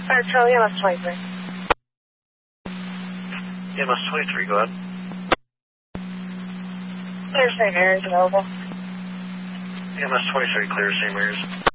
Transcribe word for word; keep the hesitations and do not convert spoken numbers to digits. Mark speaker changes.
Speaker 1: Fire Charlie, E M S twenty-three.
Speaker 2: E M S twenty-three, go ahead.
Speaker 1: Clear Saint Mary's available.
Speaker 2: E M S twenty-three, clear Saint Mary's.